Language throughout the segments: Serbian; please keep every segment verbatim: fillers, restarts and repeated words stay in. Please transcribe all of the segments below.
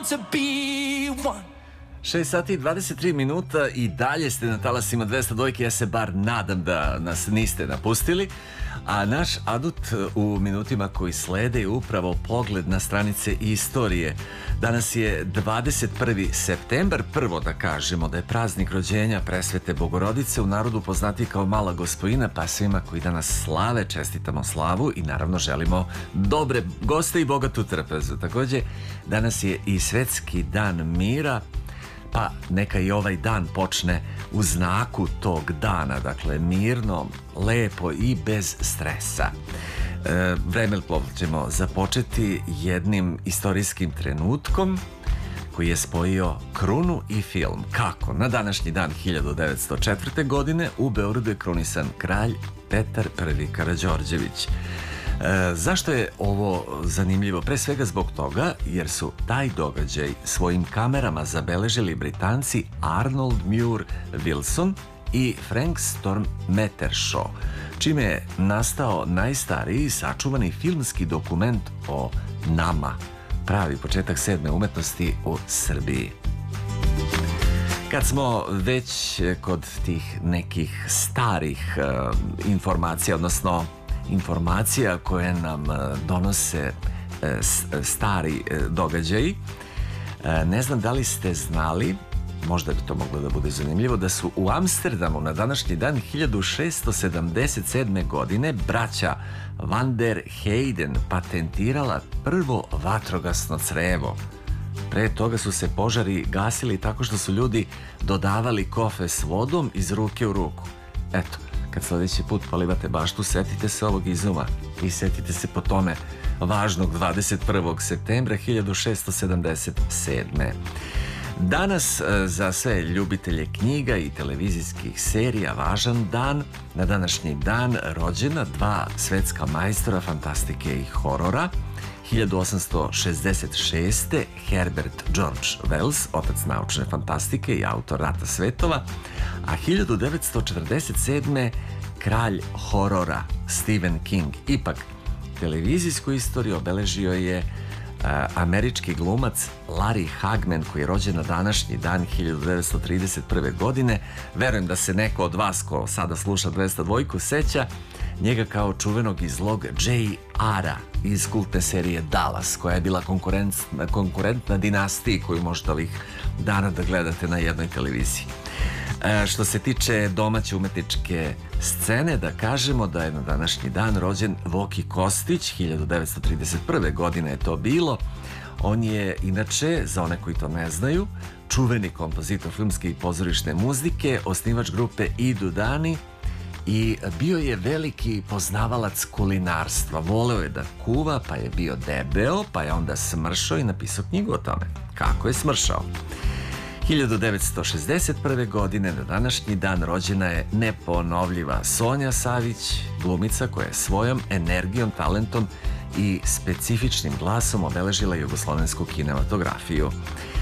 to be one. šest sati i dvadeset tri minuta i dalje ste na talasima dvesta dvojke. Ja se bar nadam da nas niste napustili. A naš adut u minutima koji slede je upravo pogled na stranice istorije. Danas je dvadeset prvi septembar. Prvo da kažemo da je praznik rođenja Presvete Bogorodice, u narodu poznati kao Mala Gospojina, pa svima koji danas slave čestitamo slavu i naravno želimo dobre goste i bogatu trpezu. Takođe, danas je i Svetski dan mira, pa neka i ovaj dan počne u znaku tog dana, dakle mirno, lepo i bez stresa. E, Vremeplov ćemo započeti jednim istorijskim trenutkom koji je spojio krunu i film. Kako? Na današnji dan hiljadu devetsto četvrte. godine u Beogradu je krunisan kralj Petar prvi Karađorđević. E, zašto je ovo zanimljivo? Pre svega zbog toga jer su taj događaj svojim kamerama zabeležili Britanci Arnold Muir Wilson i Frank Storm Metershaw, čime je nastao najstariji sačuvani filmski dokument o nama, pravi početak sedme umetnosti u Srbiji. Kad smo već kod tih nekih starih uh, informacija, odnosno informacija koje nam donose stari događaji, ne znam da li ste znali, možda bi to moglo da bude zanimljivo, da su u Amsterdamu na današnji dan hiljadu šeststo sedamdeset sedme. godine braća Van der Heyden patentirala prvo vatrogasno crevo. Pre toga su se požari gasili tako što su ljudi dodavali kofe s vodom iz ruke u ruku. Eto, kad sledeći put polivate baštu, setite se ovog izuma i setite se po tome važnog dvadeset prvog septembra hiljadu šeststo sedamdeset sedme. Danas za sve ljubitelje knjiga i televizijskih serija važan dan. Na današnji dan rođena dva svetska majstora fantastike i horora. hiljadu osamsto šezdeset šeste. Herbert George Wells, otac naučne fantastike i autor Rata svetova, a hiljadu devetsto četrdeset sedme. kralj horora Stephen King. Ipak, televizijsku istoriju obeležio je uh, američki glumac Larry Hagman, koji je rođen na današnji dan hiljadu devetsto trideset prve. godine. Verujem da se neko od vas ko sada sluša dvesta dvojku seća njega kao čuvenog i zlog J R-a iz kultne serije Dallas, koja je bila konkurent, konkurentna dinastiji koju možete ovih dana da gledate na jednoj televiziji. E, što se tiče domaće umetničke scene, da kažemo da je na današnji dan rođen Voki Kostić, hiljadu devetsto trideset prve. godine je to bilo. On je inače, za one koji to ne znaju, čuveni kompozitor filmske i pozorišne muzike, osnivač grupe Idu Dani i bio je veliki poznavalac kulinarstva. Voleo je da kuva, pa je bio debeo, pa je onda smršao i napisao knjigu o tome kako je smršao. hiljadu devetsto šezdeset prve. godine na današnji dan rođena je neponovljiva Sonja Savić, glumica koja je svojom energijom, talentom i specifičnim glasom obeležila jugoslovensku kinematografiju.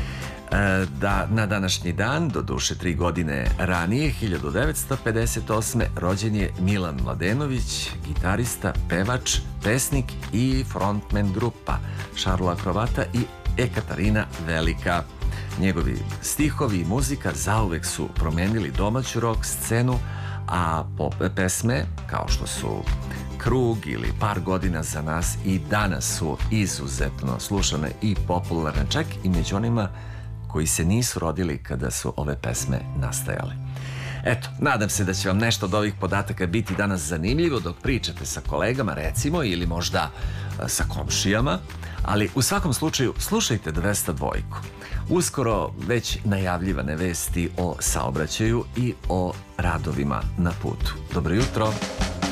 Da, na današnji dan, do duše tri godine ranije, hiljadu devetsto pedeset osme. rođen je Milan Mladenović, gitarista, pevač, pesnik i frontmen grupa Šarla Krovata i Ekaterina Velika. Njegovi stihovi i muzika zauvek su promenili domaću rock scenu, a pop pesme kao što su Krug ili Par godina za nas i danas su izuzetno slušane i popularne, čak i među onima koji se nisu rodili kada su ove pesme nastajale. Eto, nadam se da će vam nešto od ovih podataka biti danas zanimljivo dok pričate sa kolegama, recimo, ili možda sa komšijama, ali u svakom slučaju slušajte dvesta dvojku. Uskoro već najavljivane vesti o saobraćaju i o radovima na putu. Dobro jutro!